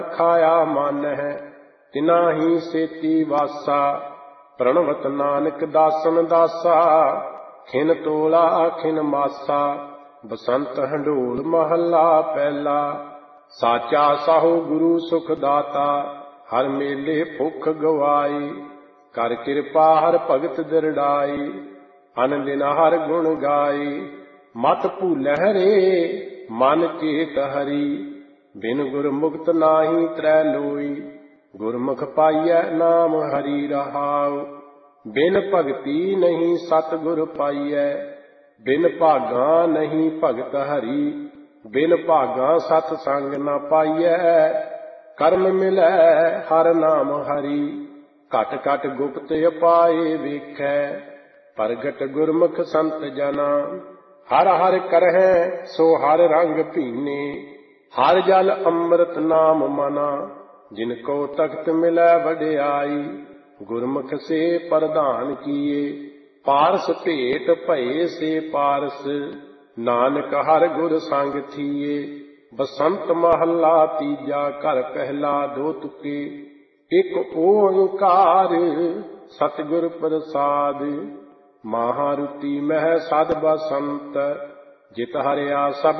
ਖਾਇਆ ਮਨ ਹੈ ਤਿਨਾ ਹੀ ਸੇਤੀ ਵਾਸਾ। ਪ੍ਰਣਵਤ ਨਾਨਕ ਦਾਸਨ ਦਾਸਾ ਖਿਨ ਤੋਲਾ ਖਿਨ ਮਾਸਾ। ਬਸੰਤ ਹੰਡੋਲ ਮਹੱਲਾ ਪਹਿਲਾ। ਸਾਚਾ ਸਾਹੋ ਗੁਰੂ ਸੁਖ ਦਾਤਾ ਹਰ ਮੇਲੇ ਭੁੱਖ ਗਵਾਈ। ਕਰ ਕਿਰਪਾ ਹਰ ਭਗਤ ਦਿਰੜਾਈ ਅਨ ਦਿਨ ਹਰ ਗੁਣ ਗਾਈ। ਮਤ ਭੂਲਹਿ ਰੇ ਮਨ ਚੇਤ ਹਰੀ ਬਿਨ ਗੁਰ ਮੁਕਤ ਨਾਹੀ ਤਰੈ ਲੋਈ। ਗੁਰਮੁਖ ਪਾਈਐ ਨਾਮ ਹਰੀ ਰਹਾਉ ਬਿਨ ਭਗਤੀ ਨਹੀਂ ਸਤਿਗੁਰ ਪਾਈਐ। ਬਿਨ ਭਾਗਾਂ ਨਹੀਂ ਭਗਤ ਹਰੀ ਬਿਨ ਭਾਗਾਂ ਸਤ ਸੰਗ ਨ ਪਾਈਐ। ਕਰਮ ਮਿਲੈ ਹਰ ਨਾਮ ਹਰੀ ਘਟ ਘਟ ਗੁਪਤ ਉਪਾਏ ਵੇਖੈ। ਪ੍ਰਗਟ ਗੁਰਮੁਖ ਸੰਤ ਜਨਾ ਹਰ ਹਰ ਕਰਹਿ ਸੋ ਹਰ ਰੰਗ ਭੀਨੇ। ਹਰ ਜਲ ਅੰਮ੍ਰਿਤ ਨਾਮ ਮਨਾ ਜਿਨ ਕੋ ਤਖਤ ਮਿਲੈ ਵਡਿਆਈ। ਗੁਰਮੁਖ ਸੇ ਪ੍ਰਧਾਨ ਕੀਏ ਪਾਰਸ ਭੇਟ ਭਏ ਸੇ ਪਾਰਸ। ਨਾਨਕ ਹਰ ਗੁਰ ਸੰਗ ਥੀਏ। ਬਸੰਤ ਮਹੱਲਾ ਤੀਜਾ ਘਰ ਪਹਿਲਾ ਦੋ ਤੁਕੇ। ਇਕ ਓੰਕਾਰ ਸਤਿਗੁਰ ਪ੍ਰਸਾਦ। ਮਹਾਰੁਤੀ ਮਹਿ ਸਦ ਬਸੰਤ ਜਿਤ ਹਰਿਆ ਸਭ